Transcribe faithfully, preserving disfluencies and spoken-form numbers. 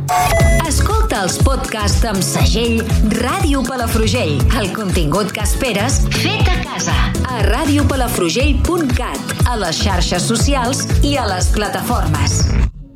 Escolta els podcasts amb segell Ràdio Palafrugell. El contingut que esperes fet a casa. A radiopalafrugell punt cat, a les xarxes socials i a les plataformes.